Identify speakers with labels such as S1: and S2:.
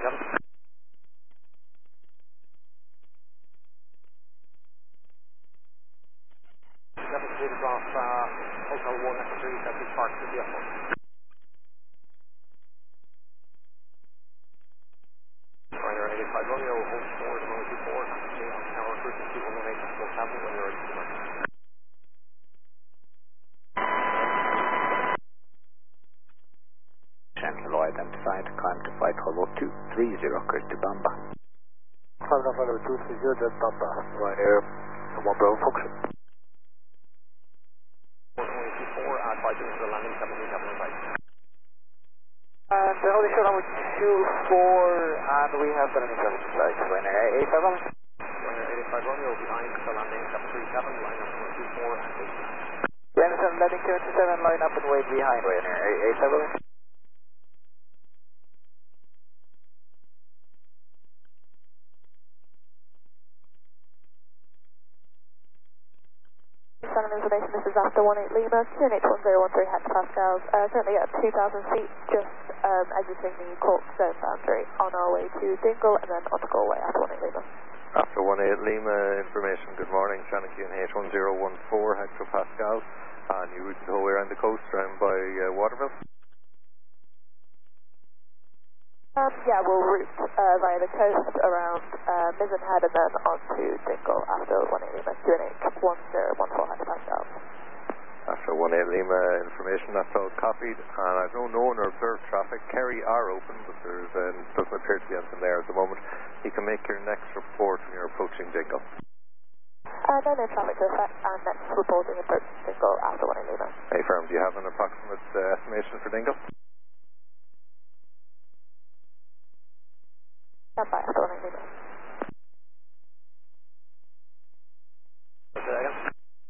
S1: 7. That's completed off Hotel 1 at 3 Central Park to the airport. Ryanair 85 Romeo, hold 4 to 124, continue on tower frequency 118 full travel when you're ready to land.
S2: Sentinel identified, climb to flight level 230, clear to Bamba.
S3: Flight level 230, jet Bamba, Ryanair 1 Bravo Fox.
S1: 124, advise into the landing 1775.
S3: And Holy Show number 24, and we have got an intelligence flight, Ryanair 85 Romeo.
S1: Ryanair 85 Romeo, behind the landing 737, line up 124 and 8.
S3: Yeah, landing 727, line up and wait behind Ryanair 85 Romeo.
S4: Sun information, this is after 18 Lima, QNH 1013 hectopascals, currently at 2,000 feet, just exiting the Cork zone boundary, on our way to Dingle and then on to Galway after 18 Lima.
S5: After 18 Lima, information, good morning, Shannon QNH 1014 hectopascals, and you route the whole way around the coast, around by Waterville?
S4: Yeah, we'll route via the coast around Mizen Head and then on to Dingle after 18 Lima, QNH 1014 hectopascals.
S5: After 18 Lima, information, that's all copied, and I've no known or observed traffic. Kerry are open, but there doesn't appear to be anything there at the moment. You can make your next report when you're approaching Dingle.
S4: No traffic to effect, and next reporting approach Dingle after 18 Lima.
S5: Hey, firm, do you have an approximate estimation for Dingle?
S4: Stand by after 18 Lima.